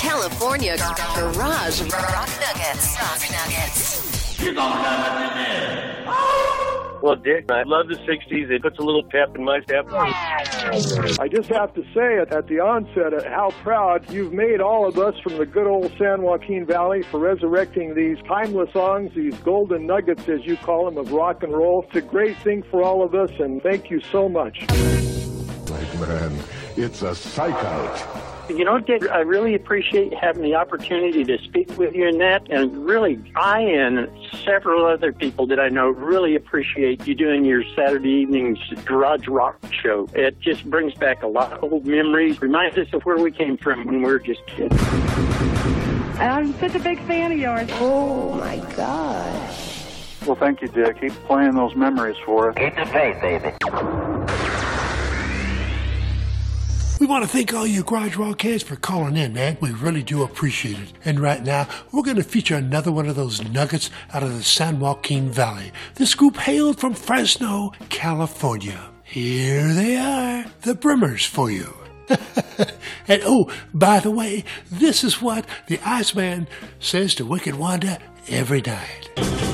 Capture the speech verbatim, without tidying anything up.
California Garage Rock Nuggets. Rock Nuggets. You're gonna have it in there. Well, Dick, I love the sixties. It puts a little pep in my step. I just have to say it at the onset how proud you've made all of us from the good old San Joaquin Valley for resurrecting these timeless songs, these golden nuggets, as you call them, of rock and roll. It's a great thing for all of us, and thank you so much. Like, man, it's a psych out. You know, Dick, I really appreciate having the opportunity to speak with you in that, and really, I and several other people that I know really appreciate you doing your Saturday evenings garage rock show. It just brings back a lot of old memories, reminds us of where we came from when we were just kids. I'm such a big fan of yours. Oh, my gosh. Well, thank you, Dick. Keep playing those memories for us. Keep the faith, baby. We want to thank all you Garage Rock heads for calling in, man. We really do appreciate it. And right now, we're going to feature another one of those nuggets out of the San Joaquin Valley. This group hailed from Fresno, California. Here they are, the Brimmers for you. And oh, by the way, this is what the Iceman says to Wicked Wanda every night.